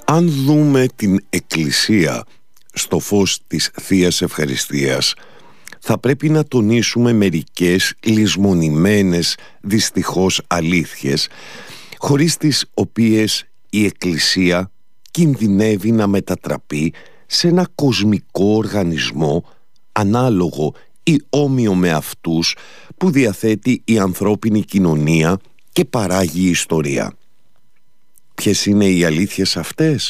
Αν δούμε την Εκκλησία στο φως της Θείας Ευχαριστίας, θα πρέπει να τονίσουμε μερικές λησμονημένες δυστυχώς αλήθειες, χωρίς τις οποίες η Εκκλησία κινδυνεύει να μετατραπεί σε ένα κοσμικό οργανισμό ανάλογο ή όμοιο με αυτούς που διαθέτει η ανθρώπινη κοινωνία και παράγει ιστορία. Ποιες είναι οι αλήθειες αυτές?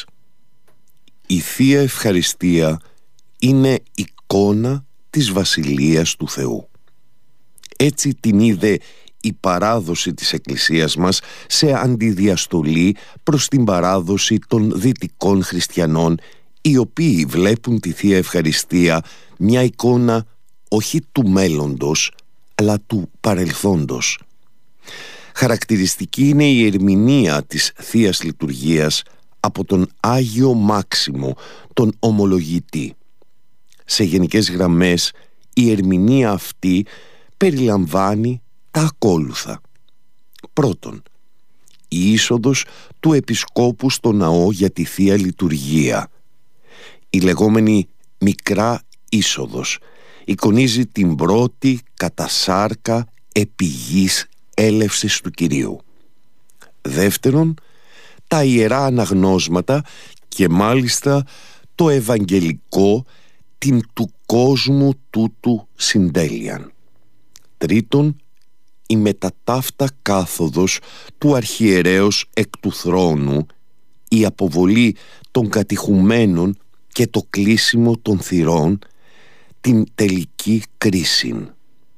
Η Θεία Ευχαριστία είναι εικόνα της Βασιλείας του Θεού. Έτσι την είδε η παράδοση της Εκκλησίας μας σε αντιδιαστολή προς την παράδοση των δυτικών χριστιανών, οι οποίοι βλέπουν τη Θεία Ευχαριστία μια εικόνα όχι του μέλλοντος, αλλά του παρελθόντος. Χαρακτηριστική είναι η ερμηνεία της Θείας Λειτουργίας από τον Άγιο Μάξιμο, τον Ομολογητή. Σε γενικές γραμμές, η ερμηνεία αυτή περιλαμβάνει τα ακόλουθα. Πρώτον, η είσοδος του Επισκόπου στο ναό για τη Θεία Λειτουργία. Η λεγόμενη μικρά είσοδος εικονίζει την πρώτη κατά σάρκα επί γης έλευσης του Κυρίου. Δεύτερον, τα ιερά αναγνώσματα και μάλιστα το Ευαγγελικό την του κόσμου τούτου συντέλειαν. Τρίτον, η μεταταύτα κάθοδος του αρχιερέως εκ του θρόνου, η αποβολή των κατηχουμένων και το κλείσιμο των θυρών, την τελική κρίση.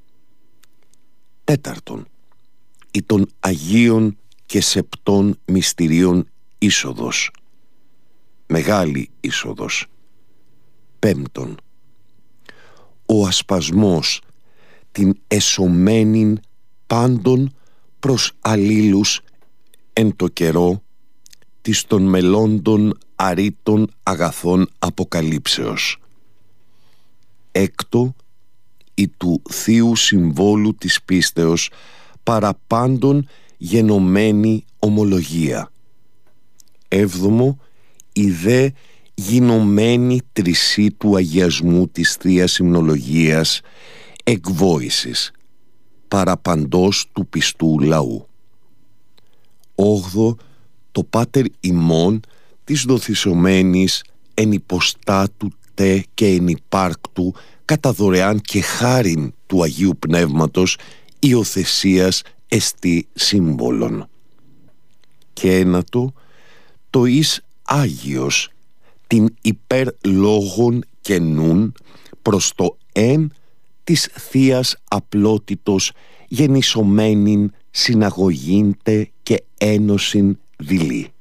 Τέταρτον, η των Αγίων και Σεπτών Μυστηρίων είσοδος, μεγάλη είσοδος. Πέμπτον, ο ασπασμός, την εσωμένην πάντων προς αλλήλους εν το καιρό της των μελλόντων αρήτων αγαθών αποκαλύψεως. Έκτο, η του Θείου Συμβόλου της πίστεως παραπάντων γενομένη ομολογία. Έβδομο, η δε γινωμένη τρισή του αγιασμού της Θείας Υμνολογίας εκβόησης παραπαντός του πιστού λαού. Όγδο, το Πάτερ ημών της δοθησομένης εν υποστάτου τε και εν υπάρκτου κατά δωρεάν και χάριν του Αγίου Πνεύματος υιοθεσίας εστί σύμβολον. Και ένατο, το εις Άγιος την υπέρ λόγων και νουν προς το εν της Θείας Απλότητος γεννησομένην συναγωγήντε και ένωσιν δειλή.